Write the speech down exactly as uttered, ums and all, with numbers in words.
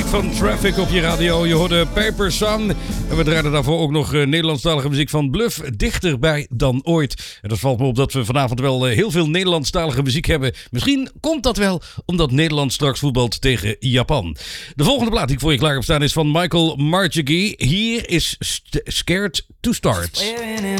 muziek van Traffic op je radio. Je hoorde Paper Sun. En we draaiden daarvoor ook nog uh, Nederlandstalige muziek van Bluff. Dichterbij dan ooit. En dat valt me op dat we vanavond wel uh, heel veel Nederlandstalige muziek hebben. Misschien komt dat wel omdat Nederland straks voetbalt tegen Japan. De volgende plaat die ik voor je klaar heb staan is van Michael Marchegui. Hier is St- Scared to Start. Swearing in